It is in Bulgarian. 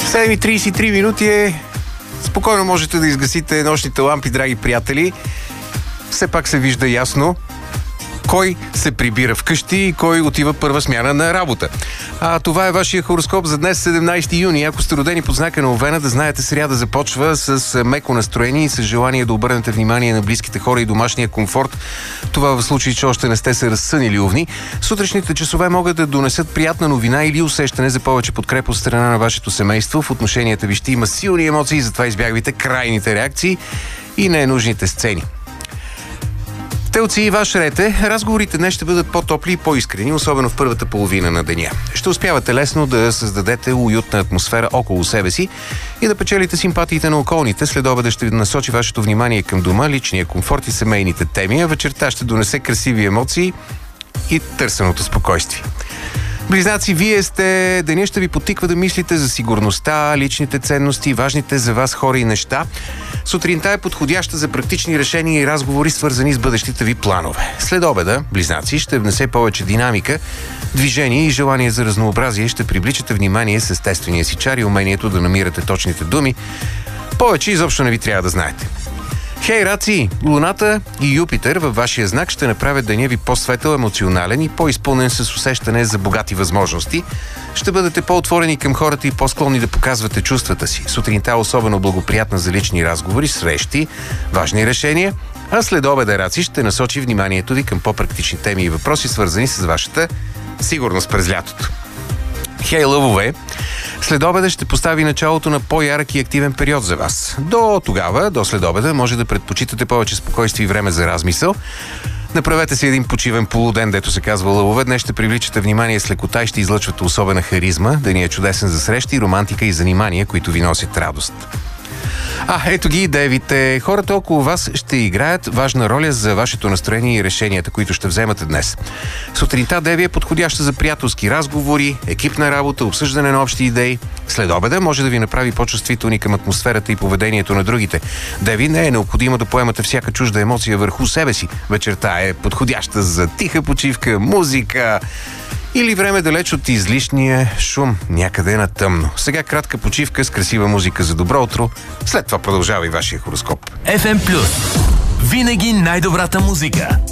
7:33 минути е. Спокойно можете да изгасите нощните лампи, драги приятели. Все пак се вижда ясно кой се прибира вкъщи и кой отива първа смяна на работа. Това е вашия хороскоп за днес, 17 юни. Ако сте родени под знака на Овена, да знаете, сряда започва с меко настроение и с желание да обърнете внимание на близките хора и домашния комфорт. Това в случай, че още не сте се разсънили, овни. Сутрешните часове могат да донесат приятна новина или усещане за повече подкрепа от страна на вашето семейство. В отношенията ви ще има силни емоции, затова избягвайте крайните реакции и ненужните сцени. Телци, ваш ред е. Разговорите днес ще бъдат по-топли и по-искрени, особено в първата половина на деня. Ще успявате лесно да създадете уютна атмосфера около себе си и да печелите симпатиите на околните. След обеда ще насочи вашето внимание към дома, личния комфорт и семейните теми, а вечерта ще донесе красиви емоции и търсеното спокойствие. Близнаци, деня ще ви подтиква да мислите за сигурността, личните ценности, важните за вас хора и неща. Сутринта е подходяща за практични решения и разговори, свързани с бъдещите ви планове. След обеда, близнаци, ще внесе повече динамика, движение и желание за разнообразие. Ще привличате внимание с естествения си чар и умението да намирате точните думи. Повече изобщо не ви трябва да знаете. Хей, раци! Луната и Юпитер във вашия знак ще направят деня ви по-светъл, емоционален и по-изпълнен с усещане за богати възможности. Ще бъдете по-отворени към хората и по-склонни да показвате чувствата си. Сутринта особено благоприятна за лични разговори, срещи, важни решения, а след обеда, раци, ще насочи вниманието ви към по-практични теми и въпроси, свързани с вашата сигурност през лятото. Хей, лъвове! След обеда ще постави началото на по-ярък и активен период за вас. До след обеда, може да предпочитате повече спокойствие и време за размисъл. Направете си един почивен полуден, дето се казва лъвове. Днес ще привличате внимание с лекота и ще излъчвате особена харизма. Денят е чудесен за срещи, романтика и занимания, които ви носят радост. Ето ги девите. Хората около вас ще играят важна роля за вашето настроение и решенията, които ще вземате днес. Сутринта деви е подходяща за приятелски разговори, екипна работа, обсъждане на общи идеи. След обеда може да ви направи по-чувствителни към атмосферата и поведението на другите. Деви, не е необходимо да поемате всяка чужда емоция върху себе си. Вечерта е подходяща за тиха почивка, музика или време далеч от излишния шум, някъде на тъмно. Сега кратка почивка с красива музика за добро утро. След това продължава и вашия хороскоп. FM+. Винаги най-добрата музика.